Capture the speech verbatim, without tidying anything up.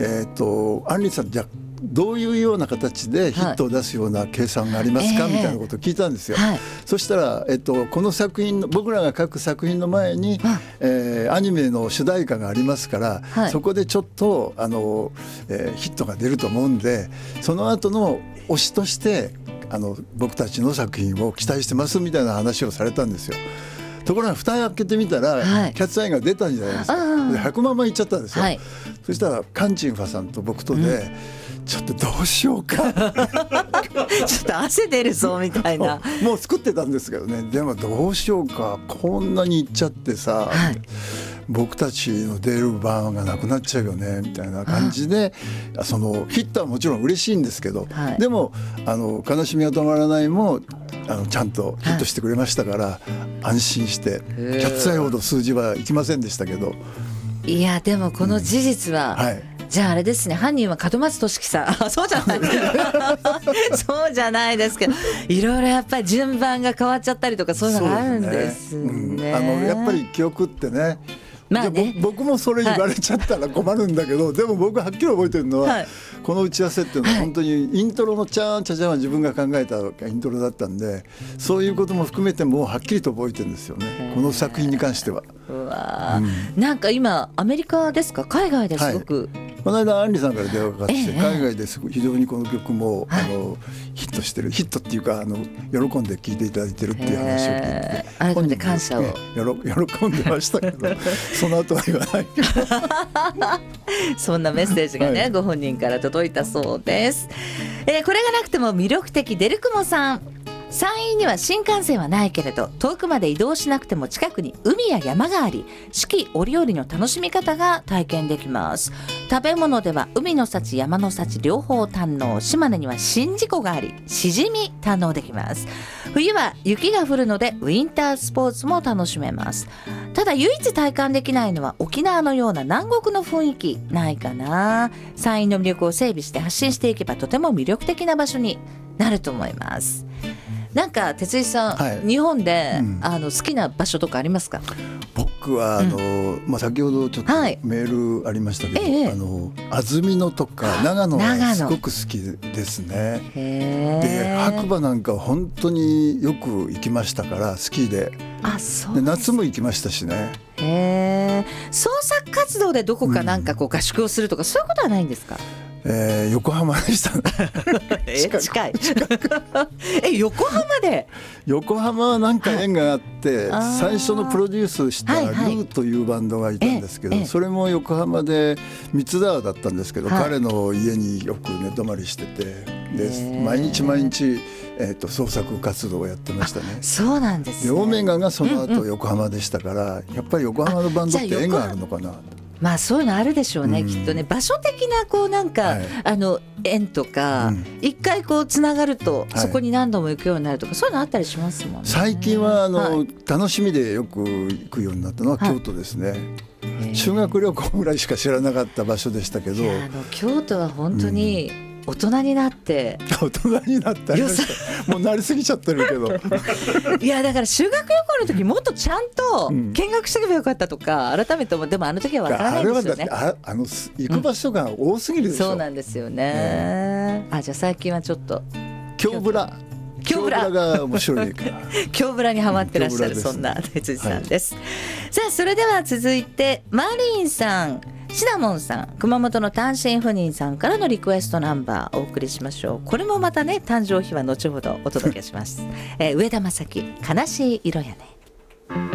えー、とアンリさんじゃあどういうような形でヒットを出すような計算がありますか、はい、みたいなことを聞いたんですよ、はい、そしたら、えっと、この作品の僕らが書く作品の前に、えー、アニメの主題歌がありますから、はい、そこでちょっとあの、えー、ヒットが出ると思うんでその後の推しとしてあの僕たちの作品を期待してますみたいな話をされたんですよ。ところが蓋を開けてみたら、はい、キャッツアイが出たんじゃないですか。でひゃくまんまいっちゃったんですよ、はい、そしたらカンチンファさんと僕とで、うんちょっとどうしようかちょっと汗出るぞみたいなもう作ってたんですけどね。でもどうしようかこんなにいっちゃってさ、はい、僕たちの出る番がなくなっちゃうよねみたいな感じでそのヒットはもちろん嬉しいんですけど、はい、でもあの悲しみが止まらないもあのちゃんとヒットしてくれましたから、はい、安心してキャッツアイほど数字はいきませんでしたけど。 いやでもこの事実は、うんはいじゃああれですね犯人は門松俊樹さんそうじゃないそうじゃないですけどいろいろやっぱり順番が変わっちゃったりとかそういうのがあるんですね。 うん、あのやっぱり記憶ってねまあね、僕もそれ言われちゃったら困るんだけど、はい、でも僕はっきり覚えてるのは、はい、この打ち合わせっていうのは本当にイントロのチャーンチャチャンは自分が考えたイントロだったんでそういうことも含めてもうはっきりと覚えてるんですよねこの作品に関しては。 うわ、うん、なんか今アメリカですか海外ですごく、はい、 この間アンリさんから電話がかかってきて、ええ、海外ですごく非常にこの曲も、はい、あのヒットしてるヒットっていうかあの喜んで聴いていただいてるっていう話を聞いて改めて感謝を、ね、 喜んでましたけどその後は言わないそんなメッセージがね、はい、ご本人から届いたそうです、えー、これがなくても魅力的デルクモさん山陰には新幹線はないけれど遠くまで移動しなくても近くに海や山があり四季折々の楽しみ方が体験できます。食べ物では海の幸山の幸両方堪能島根には宍道湖がありしじみ堪能できます。冬は雪が降るのでウィンタースポーツも楽しめます。ただ唯一体感できないのは沖縄のような南国の雰囲気ないかな。山陰の魅力を整備して発信していけばとても魅力的な場所になると思います。なんか哲井さん、はい、日本で、うん、あの好きな場所とかありますか？ 僕はあの、うんまあ、先ほどちょっとメールありましたけど、はい、あの安曇野とか長野がすごく好きですね。で白馬なんか本当によく行きましたからスキーで、 あそうで夏も行きましたしね。 へ創作活動でどこかなんかこう合宿をするとか、うん、そういうことはないんですか？ えー、横浜でしたねえ近いえ横浜で横浜はなんか縁があって、はい、最初のプロデュースしたルーというバンドがいたんですけど、はいはい、それも横浜で三ツ沢だったんですけど、はい、彼の家によく寝泊まりしててで毎日毎日、えー、と創作活動をやってましたね。 そうなんですね。 でオメガがその後横浜でしたから、うんうん、やっぱり横浜のバンドって縁があるのかな。 まあそういうのあるでしょうね、うん、きっとね場所的なこうなんか、はい、あの縁とか、うん、一回こうつながると、はい、そこに何度も行くようになるとかそういうのあったりしますもんね。 最近はあの、はい、楽しみでよく行くようになったのは京都ですね、はい、修学旅行ぐらいしか知らなかった場所でしたけど、 いやあの京都は本当に、うん大人になって大人になってもうなりすぎちゃってるけどいやだから修学旅行の時もっとちゃんと見学しておけばよかったとか、うん、改めてもでもあの時は分からないですよね。 あれはだってああの行く場所が多すぎるでしょ、 うん、そうなんですよね、うん、あじゃあ最近はちょっと京ブラ京ブラが面白いから京ブラにハマってらっしゃる、うん、そんな哲司さんです、はい、さあそれでは続いてマリンさんシナモンさん熊本の単身赴任さんからのリクエストナンバーお送りしましょう。これもまたね誕生日は後ほどお届けします、えー、上田正樹悲しい色やね。